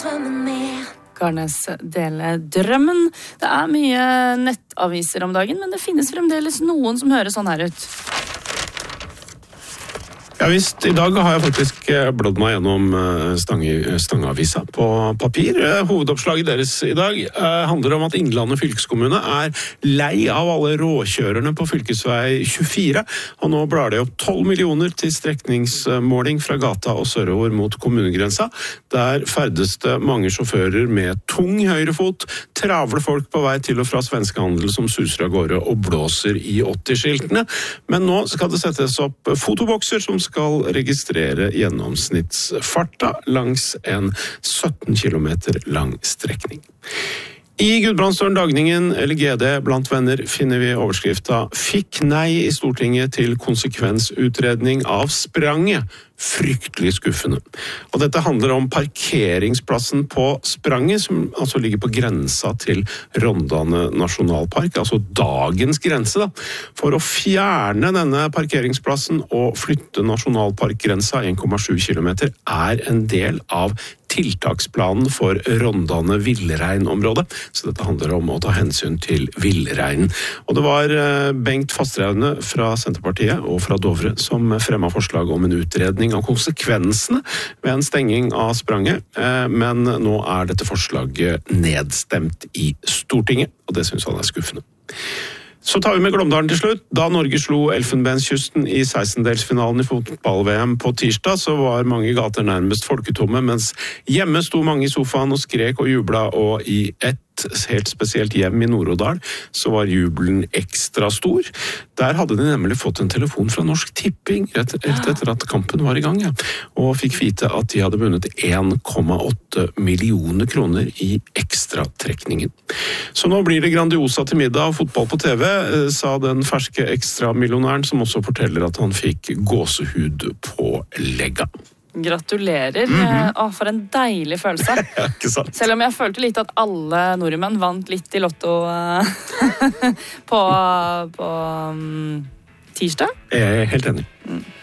Garnes deler drømmen. Det mye nettaviser om dagen, men det finnes fremdeles noen som hører sånn her ut. Ja visst, i dag har jeg faktisk blådd meg gjennom Stangeavisa på papir. Hovedoppslaget deres i dag handler om at Innlandet fylkeskommune lei av alle råkjørerne på fylkesvei 24, og nå blar det opp 12 millioner til strekningsmåling fra gata og sørover mot kommunegrensa. Der ferdes det mange sjåfører med tung høyrefot, travle folk på vei til og fra svenskehandel som suser av gårde og blåser i 80-skiltene. Men nå skal det settes opp fotobokser som skal registrere gjennomsnittsfarta langs en 17 kilometer lang strekning. I Gudbrandsdølen Dagningen, eller GD, blant venner, finner vi overskrifta «Fikk nei i Stortinget til konsekvensutredning av Spranget». Fryktelig skuffende. Og dette handler om parkeringsplassen på Spranget, som altså ligger på grensa til Rondane nasjonalpark, altså dagens grense da. For å fjerne denne parkeringsplassen og flytte nasjonalparkgrensa 1,7 kilometer en del av tiltaksplanen for Rondane villreinområdet. Så dette handler om å ta hensyn til villreinen. Og det var Bengt Fasteraune fra Senterpartiet og fra Dovre som fremmet forslag om en utredning av konsekvensene ved en stenging av Spranget, men nå dette forslaget nedstemt i Stortinget, og det synes han skuffende. Så tar vi med Glåmdalen til slutt. Da Norge slo Elfenbenskysten i 16-delsfinalen i fotball-VM på tirsdag, så var mange gater nærmest folketomme, mens hjemme sto mange i sofaen og skrek og jubla, og i et helt spesielt hjem i Nord-Odal, så var jubelen ekstra stor. Der hadde de nemlig fått en telefon fra Norsk Tipping rett etter at kampen var i gang, og fikk vite at de hadde vunnet 1,8 millioner kroner i ekstratrekningen. Så nå blir det Grandiosa til middag og fotball på TV, sa den ferske ekstramillionæren, som også forteller at han fikk gåsehud på legga. Gratulerer. For en deilig følelse. Ja, ikke sant? Selv om jeg følte litt at alle nordmenn vant litt i lotto på tirsdag. Jeg helt enig.